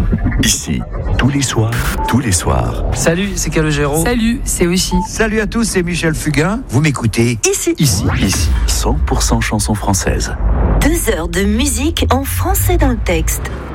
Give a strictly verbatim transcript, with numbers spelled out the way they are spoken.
Ici, tous les soirs, tous les soirs. Salut, c'est Calogero. Salut, c'est aussi. Salut à tous, c'est Michel Fugain. Vous m'écoutez Ici. Ici, ici, cent pour cent chansons françaises. Deux heures de musique en français dans le texte.